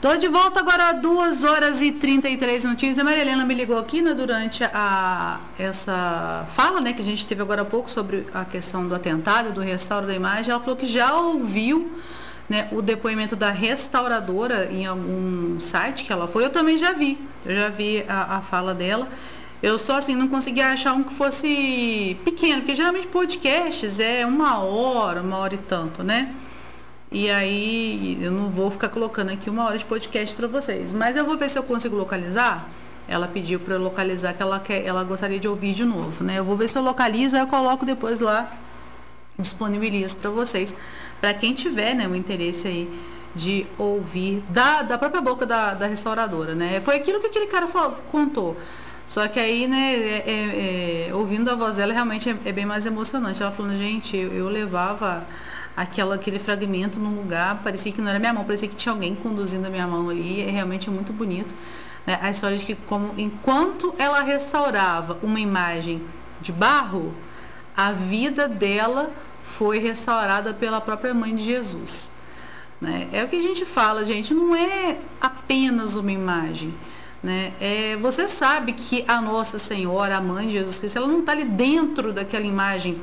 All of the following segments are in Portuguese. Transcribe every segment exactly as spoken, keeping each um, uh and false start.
Tô de volta agora, duas horas e trinta e três minutinhos. A Maria Helena me ligou aqui, né, durante a, essa fala, né, que a gente teve agora há pouco sobre a questão do atentado, do restauro da imagem. Ela falou que já ouviu, né, o depoimento da restauradora em algum site que ela foi. Eu também já vi, eu já vi a, a fala dela. Eu só, assim, não conseguia achar um que fosse pequeno, porque geralmente podcasts é uma hora, uma hora e tanto, né? E aí, eu não vou ficar colocando aqui uma hora de podcast para vocês. Mas eu vou ver se eu consigo localizar. Ela pediu para eu localizar, que ela, quer, ela gostaria de ouvir de novo, né? Eu vou ver se eu localizo, aí eu coloco depois lá, disponibilizo para vocês. Para quem tiver, né, o interesse aí de ouvir da, da própria boca da, da restauradora, né? Foi aquilo que aquele cara falou, contou. Só que aí, né, é, é, é, ouvindo a voz dela, realmente é, é bem mais emocionante. Ela falando, gente, eu, eu levava... Aquela, aquele fragmento num lugar, parecia que não era minha mão, parecia que tinha alguém conduzindo a minha mão ali, é realmente muito bonito, né? A história de que, como, enquanto ela restaurava uma imagem de barro, a vida dela foi restaurada pela própria mãe de Jesus, né? É o que a gente fala, gente, não é apenas uma imagem, né? É, você sabe que a Nossa Senhora, a mãe de Jesus Cristo, ela não está ali dentro daquela imagem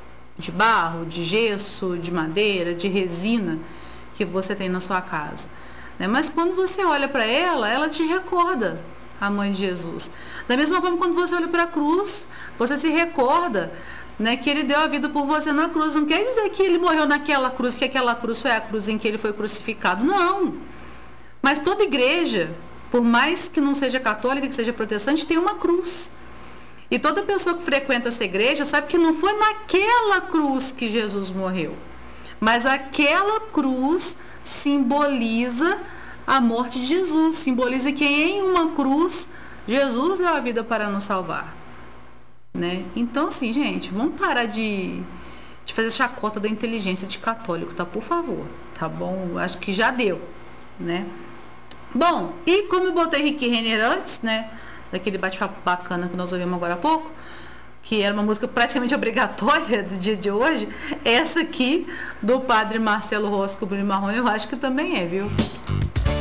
de barro, de gesso, de madeira, de resina que você tem na sua casa, né? Mas quando você olha para ela, ela te recorda a mãe de Jesus. Da mesma forma, quando você olha para a cruz, você se recorda, né, que ele deu a vida por você na cruz. Não quer dizer que ele morreu naquela cruz, que aquela cruz foi a cruz em que ele foi crucificado. Não. Mas toda igreja, por mais que não seja católica, que seja protestante, tem uma cruz. E toda pessoa que frequenta essa igreja sabe que não foi naquela cruz que Jesus morreu. Mas aquela cruz simboliza a morte de Jesus. Simboliza que em uma cruz, Jesus deu a vida para nos salvar, né? Então, assim, gente, vamos parar de, de fazer chacota da inteligência de católico, tá? Por favor, tá bom? Acho que já deu, né? Bom, e como eu botei Rick Renner antes, né, daquele bate-papo bacana que nós ouvimos agora há pouco, que era uma música praticamente obrigatória do dia de hoje, essa aqui do padre Marcelo Rossi com o Bruno Marrone, eu acho que também é, viu?